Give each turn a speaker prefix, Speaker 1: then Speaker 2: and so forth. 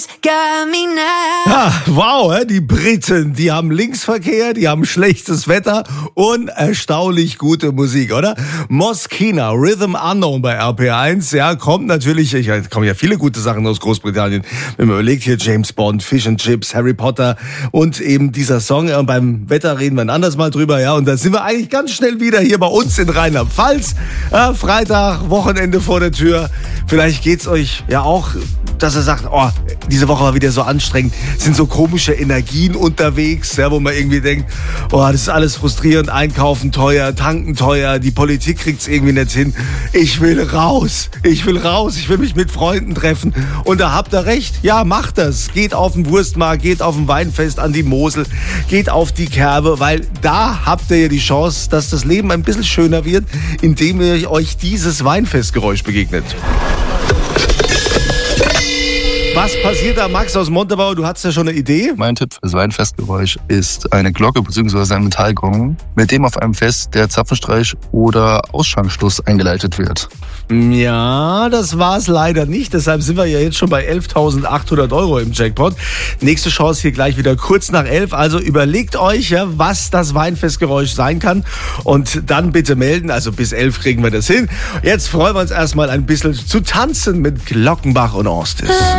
Speaker 1: Ja, wow, die Briten, die haben Linksverkehr, die haben schlechtes Wetter und erstaunlich gute Musik, oder? Moschino, Rhythm Unknown bei RP1, ja, kommt natürlich, kommen ja viele gute Sachen aus Großbritannien. Wenn man überlegt, hier James Bond, Fish and Chips, Harry Potter und eben dieser Song, beim Wetter reden wir ein anderes Mal drüber, ja, und da sind wir eigentlich ganz schnell wieder hier bei uns in Rheinland-Pfalz. Ja, Freitag, Wochenende vor der Tür. Vielleicht geht's euch ja auch, dass ihr sagt, oh, diese Woche war wieder so anstrengend, sind so komische Energien unterwegs, ja, wo man irgendwie denkt, oh, das ist alles frustrierend, einkaufen teuer, tanken teuer, die Politik kriegt's irgendwie nicht hin. Ich will raus, ich will mich mit Freunden treffen. Und da habt ihr recht, ja, macht das. Geht auf den Wurstmarkt, geht auf ein Weinfest an die Mosel, geht auf die Kerbe, weil da habt ihr ja die Chance, dass das Leben ein bisschen schöner wird, indem ihr euch dieses Weinfestgeräusch begegnet. Was passiert da, Max aus Montabaur? Du hattest ja schon eine Idee?
Speaker 2: Mein Tipp für das Weinfestgeräusch ist eine Glocke bzw. ein Metallgong, mit dem auf einem Fest der Zapfenstreich oder Ausschankschluss eingeleitet wird.
Speaker 1: Ja, das war es leider nicht. Deshalb sind wir ja jetzt schon bei 11.800 € im Jackpot. Nächste Chance hier gleich wieder kurz nach 11. Also überlegt euch, ja, was das Weinfestgeräusch sein kann. Und dann bitte melden. Also bis 11 kriegen wir das hin. Jetzt freuen wir uns erstmal ein bisschen zu tanzen mit Glockenbach und Austin.